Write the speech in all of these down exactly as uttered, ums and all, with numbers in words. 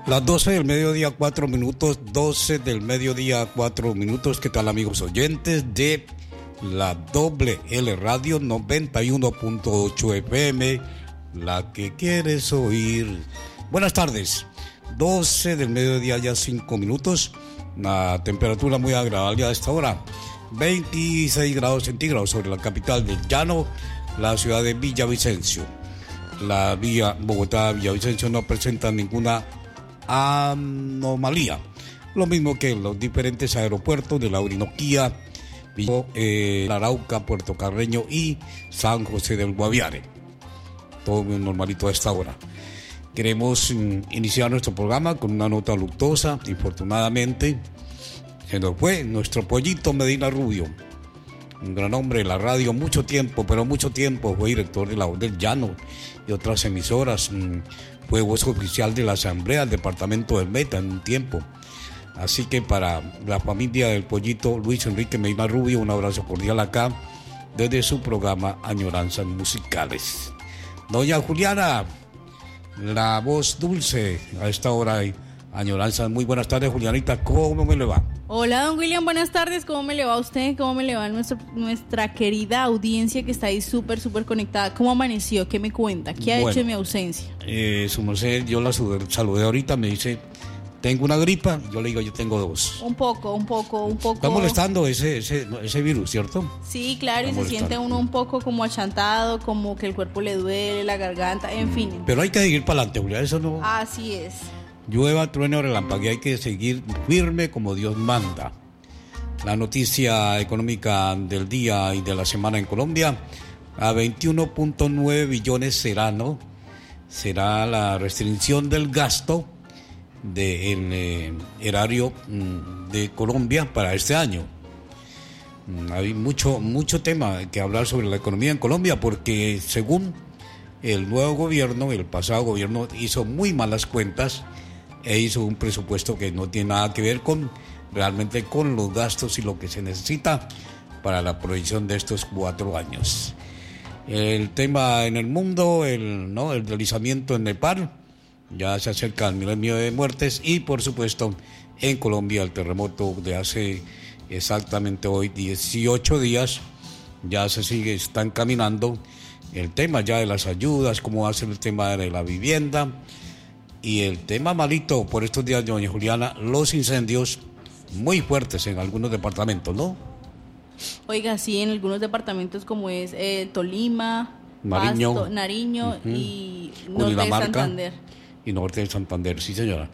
Las doce del mediodía, cuatro minutos, doce del mediodía, cuatro minutos. ¿Qué tal, amigos oyentes de la Doble L Radio noventa y uno punto ocho F M, la que quieres oír? Buenas tardes, doce del mediodía, ya cinco minutos. Una temperatura muy agradable a esta hora, veintiséis grados centígrados sobre la capital del llano, la ciudad de Villavicencio. La vía Bogotá-Villavicencio no presenta ninguna anomalía, lo mismo que los diferentes aeropuertos de la Orinoquía, eh, Arauca, Puerto Carreño y San José del Guaviare. Todo muy normalito a esta hora. Queremos mm, iniciar nuestro programa con una nota luctuosa. Infortunadamente se nos fue nuestro Pollito Medina Rubio, un gran hombre de la radio, mucho tiempo, pero mucho tiempo fue director de La Voz del Llano y otras emisoras. mm, Fue voz oficial de la Asamblea del Departamento del Meta en un tiempo. Así que para la familia del Pollito Luis Enrique Medina Rubio, un abrazo cordial acá desde su programa Añoranzas Musicales. Doña Juliana, la voz dulce a esta hora de Añoranzas. Muy buenas tardes, Julianita, ¿cómo me le va? Hola, don William, buenas tardes. ¿Cómo me le va a usted? ¿Cómo me le va a nuestro, nuestra querida audiencia que está ahí súper, súper conectada? ¿Cómo amaneció? ¿Qué me cuenta? ¿Qué ha bueno, hecho en mi ausencia? Eh, su merced, yo la saludé ahorita, me dice, tengo una gripa. Yo le digo, yo tengo dos. Un poco, un poco, un poco. Está molestando ese, ese, ese virus, ¿cierto? Sí, claro, Está y se siente uno un poco como achantado, como que el cuerpo le duele, la garganta, en fin. Pero hay que seguir para adelante, Julián, eso no... Así es. Llueva, truene o relampague, hay que seguir firme como Dios manda. La noticia económica del día y de la semana en Colombia, a veintiuno punto nueve billones será, ¿no? Será la restricción del gasto del eh, erario mm, de Colombia para este año. Mm, hay mucho, mucho tema que hablar sobre la economía en Colombia, porque según el nuevo gobierno, el pasado gobierno hizo muy malas cuentas e hizo un presupuesto que no tiene nada que ver con realmente con los gastos y lo que se necesita para la proyección de estos cuatro años. El tema en el mundo, el, ¿no? el deslizamiento en Nepal, ya se acerca al milenio de muertes, y por supuesto en Colombia el terremoto de hace exactamente hoy dieciocho días, ya se sigue, están caminando el tema ya de las ayudas, cómo va a ser el tema de la vivienda. Y el tema malito por estos días, doña Juliana, los incendios muy fuertes en algunos departamentos, ¿no? Oiga, sí, en algunos departamentos como es eh, Tolima, Nariño, Pasto, Nariño uh-huh. y norte de Santander. Y norte de Santander, sí, señora.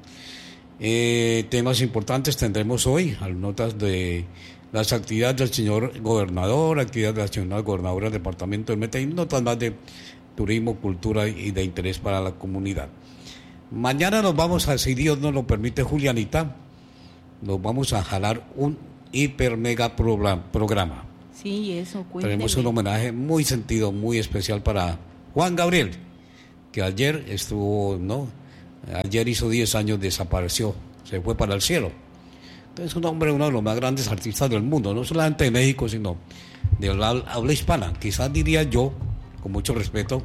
Eh, temas importantes tendremos hoy, al notas de las actividades del señor gobernador, actividades de la señora gobernadora del departamento del Meta, y notas más de turismo, cultura y de interés para la comunidad. Mañana nos vamos a, si Dios nos lo permite, Julianita, nos vamos a jalar un hiper mega programa. Sí, eso, cuénteme. Tenemos un homenaje muy sentido, muy especial para Juan Gabriel, que ayer estuvo, ¿no? Ayer hizo diez años, desapareció, se fue para el cielo. Entonces, un hombre, uno de los más grandes artistas del mundo, no solamente de México, sino de la habla hispana. Quizás diría yo, con mucho respeto,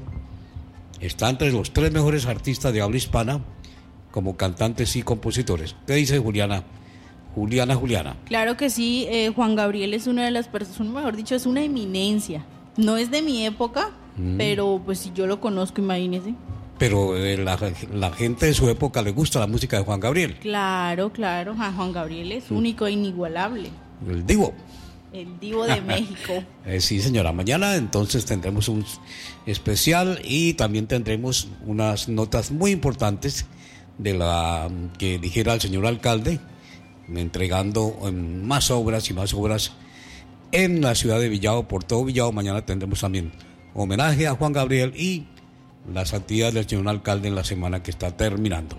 está entre los tres mejores artistas de habla hispana como cantantes y compositores. ¿Qué dice Juliana? Juliana, Juliana. Claro que sí, eh, Juan Gabriel es una de las personas, mejor dicho, es una eminencia. No es de mi época, mm. pero pues si yo lo conozco, imagínese. Pero eh, la, la gente de su época le gusta la música de Juan Gabriel. Claro, claro, Juan Gabriel es mm. único e inigualable. El divo. El divo de México. Eh, sí, señora. Mañana entonces tendremos un especial y también tendremos unas notas muy importantes de la que dijera el señor alcalde, entregando más obras y más obras en la ciudad de Villavo, por todo Villavo. Mañana tendremos también homenaje a Juan Gabriel y las actividades del señor alcalde en la semana que está terminando.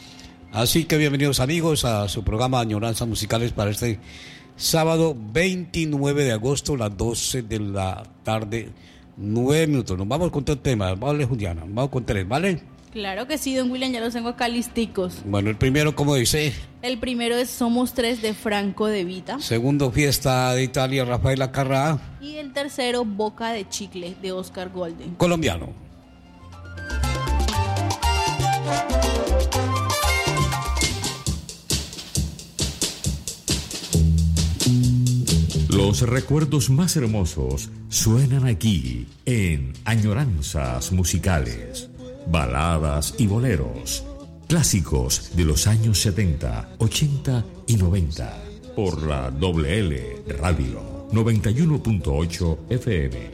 Así que bienvenidos, amigos, a su programa Añoranzas Musicales para este sábado veintinueve de agosto, las doce de la tarde, nueve minutos. Nos vamos con todo el tema, ¿vale, Juliana? Vamos con tres, ¿vale? Claro que sí, don William, ya los tengo acá listicos. Bueno, el primero, ¿cómo dice? El primero es Somos Tres, de Franco De Vita. Segundo, Fiesta de Italia, Rafael Acarrá. Y el tercero, Boca de Chicle, de Oscar Golden. Colombiano. Los recuerdos más hermosos suenan aquí en Añoranzas Musicales. Baladas y boleros, clásicos de los años setenta, ochenta y noventa. Por la Doble L Radio noventa y uno punto ocho F M.